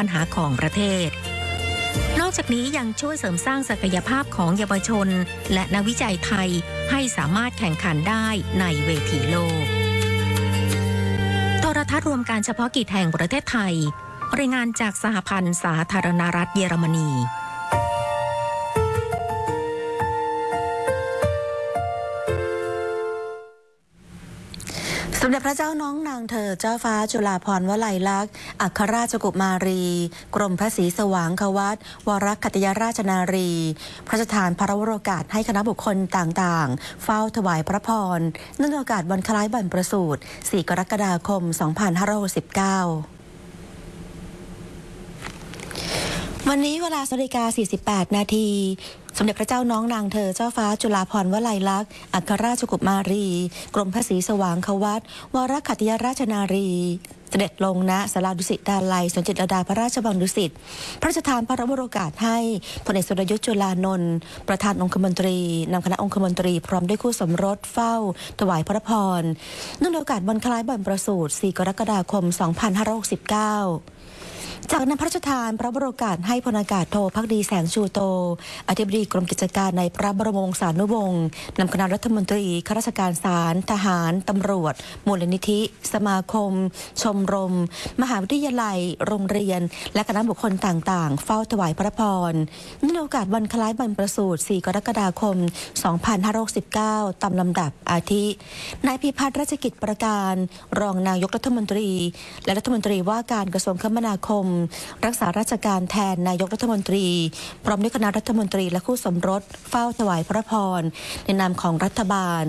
ปัญหาของประเทศนอกจากนี้ยังช่วยเสริมสร้างศักยภาพของเยาวชนและนักวิจัยไทยให้สามารถแข่งขันได้ในเวทีโลกโทรทัศน์รวมการเฉพาะกิจแห่งประเทศไทยรายงานจากสหพันธ์สาธารณรัฐเยอรมนีสมเด็จพระเจ้าน้องนางเธอเจ้าฟ้าจุฬาภรณ์วลัยลักษณ์อัครราชกุมารีกรมพระศรีสว่างควัตรวรคัตติยราชนารีพระราชทานพระวโรกาสให้คณะบุคคลต่างๆเฝ้าถวายพระพรเนื่องในโอกาสวันคล้ายวันประสูติ 4 กรกฎาคม 2569วันนี้เวลา 19:48 นาทีสมเด็จพระเจ้าน้องนางเธอเจ้าฟ้าจุฬาภรณ์วลัยลักษณ์อัครราชกุมารีกรมพระศรีสว่างควัตรวรคัตติยราชนารีเสด็จลงณศาลาดุสิตดาลัยสวนจิตรลดาพระราชวังดุสิตพระราชทานพระวโรกาสให้พลเอกสุรยุทธ์จุลานนท์ประธานองคมนตรีนำคณะองคมนตรีพร้อมด้วยคู่สมรสเฝ้าถวายพระพรเนื่องในโอกาสวันคล้ายวันประสูติ 4 กรกฎาคม 2569จากนั้นพระราชทานพระวโรกาสให้พลอากาศโทภักดีแสงชูโตอธิบดีกรมกิจการในพระบรมวงศานุวงศ์นำคณะรัฐมนตรีข้าราชการศาลทหารตำรวจมูลนิธิสมาคมชมรมมหาวิทยาลัยโรงเรียนและคณะบุคคลต่างๆเฝ้าถวายพระพรเนื่องในโอกาสวันคล้ายวันประสูติ 4 กรกฎาคม 2569 ตามลำดับอาทินายพิพัฒน์ราชกิจประการรองนายกรัฐมนตรีและรัฐมนตรีว่าการกระทรวงคมนาคมรักษาราชการแทนนายกรัฐมนตรีพร้อมด้วยคณะรัฐมนตรีและคู่สมรสเฝ้าถวายพระพรในนามของรัฐบาล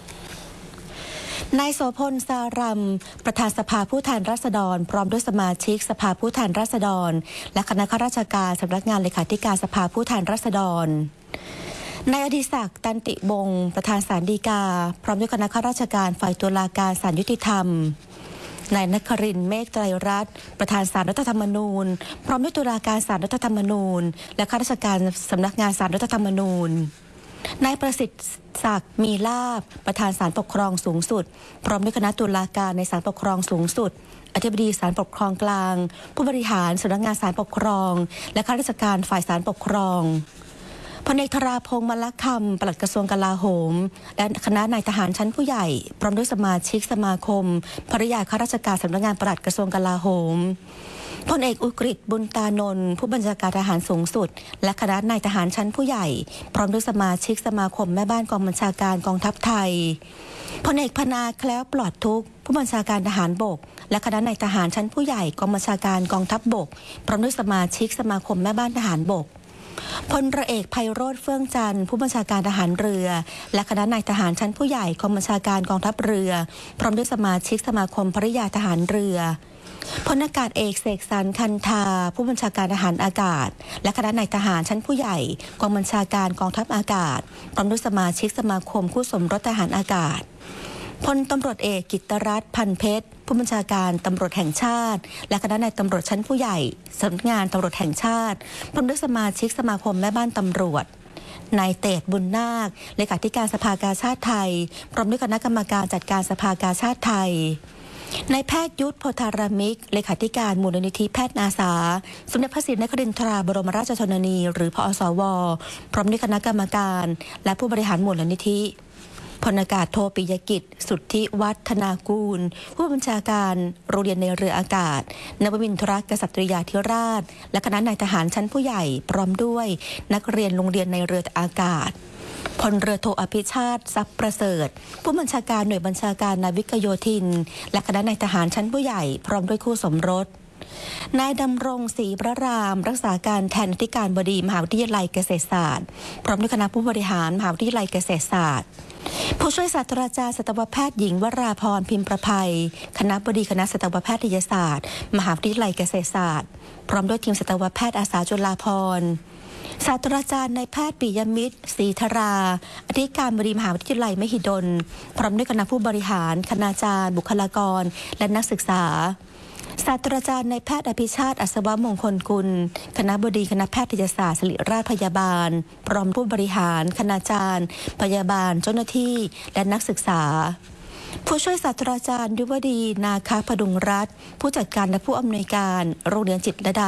นายโสพลสารัมประธานสภาผู้แทนราษฎรพร้อมด้วยสมาชิกสภาผู้แทนราษฎรและคณะข้าราชการสำนักงานเลขาธิการสภาผู้แทนราษฎรนายอดิศักดิ์ตันติวงศ์ประธานศาลฎีกาพร้อมด้วยคณะข้าราชการฝ่ายตุลาการศาลยุติธรรมนายนครินทร์เมฆไตรรัตน์ประธานศาลรัฐธรรมนูญพร้อมด้วยตุลาการศาลรัฐธรรมนูญและข้าราชการสำนักงานศาลรัฐธรรมนูญนายประสิทธิ์ศักดิ์มีลาภประธานศาลปกครองสูงสุดพร้อมด้วยคณะตุลาการในศาลปกครองสูงสุดอธิบดีศาลปกครองกลางผู้บริหารสำนักงานศาลปกครองและข้าราชการฝ่ายศาลปกครองพลเอกธราพงษ์มลคำปลัดกระทรวงกลาโหมและคณะนายทหารชั้นผู้ใหญ่พร้อมด้วยสมาชิกสมาคมภริยาข้าราชการสำนักงานปลัดกระทรวงกลาโหมพลเอกอุกฤษบุญตานนท์ผู้บัญชาการทหารสูงสุดและคณะนายทหารชั้นผู้ใหญ่พร้อมด้วยสมาชิกสมาคมแม่บ้านกองบัญชาการกองทัพไทยพลเอกพนาแคล้วปลอดทุกข์ผู้บัญชาการทหารบกและคณะนายทหารชั้นผู้ใหญ่กองบัญชาการกองทัพบกพร้อมด้วยสมาชิกสมาคมแม่บ้านทหารบกพลเรือเอกไพโรจน์เฟื่องจันทร์ผู้บัญชาการทหารเรือและคณะนายทหารชั้นผู้ใหญ่กองบัญชาการกองทัพเรือพร้อมด้วยสมาชิกสมาคมภริยาทหารเรือพลอากาศเอกเสกสรรคันธาผู้บัญชาการทหารอากาศและคณะนายทหารชั้นผู้ใหญ่กองบัญชาการกองทัพอากาศพร้อมด้วยสมาชิกสมาคมคู่สมรสทหารอากาศพลตำรวจเอกกิตตรัตน์พันเพชรผู้บัญชาการตำรวจแห่งชาติและคณะนายตำรวจชั้นผู้ใหญ่สำนักงานตำรวจแห่งชาติพร้อมด้วยสมาชิกสมาคมแม่บ้านตำรวจนายเตศบุญนาคเลขาธิการสภากาชาติไทยพร้อมด้วยคณะกรรมการจัดการสภากาชาติไทยนายแพทย์ยุทธโพธารามิกเลขาธิการมูลนิธิแพทย์อาสาสมเด็จพระศรีนครินทราบรมราชชนนีหรือพอสวพร้อมด้วยคณะกรรมการและผู้บริหารมูลนิธิพลอากาศโทปิยกิจสุทธิวัฒนากูลผู้บัญชาการโรงเรียนในเรืออากาศนวมินทรกษัตริยาธิราชและคณะนายทหารชั้นผู้ใหญ่พร้อมด้วยนักเรียนโรงเรียนในเรืออากาศพลเรือโทอภิชาติทรัพย์ประเสริฐผู้บัญชาการหน่วยบัญชาการนาวิกโยธินและคณะนายทหารชั้นผู้ใหญ่พร้อมด้วยคู่สมรสนายดำรงศรีพระรามรักษาการแทนอธิการบดีมหาวิทยาลัยเกษตรศาสตร์พร้อมด้วยคณะผู้บริหารมหาวิทยาลัยเกษตรศาสตร์ผู้ช่วยศาสตราจารย์สัตวแพทย์หญิงวราพรพิมพ์ประภัยคณบดีคณะสัตวแพทยศาสตร์มหาวิทยาลัยเกษตรศาสตร์พร้อมด้วยทีมสัตวแพทย์อาสาจุฬาภรณ์ศาสตราจารย์นายแพทย์ปิยมิตรศรีธราอธิการบดีมหาวิทยาลัยมหิดลพร้อมด้วยคณะผู้บริหารคณาจารย์บุคลากรและนักศึกษาศาสตราจารย์นายแพทย์อภิชาติอัศวมงคลกุลคณบดีคณะแพทยศาสตร์ศิริราชพยาบาลพร้อมผู้บริหารคณาจารย์พยาบาลเจ้าหน้าที่และนักศึกษาผู้ช่วยศาสตราจารย์ยุวดีนาคพดุงรัตน์ผู้จัดการและผู้อำนวยการโรงเรียนจิตรลดา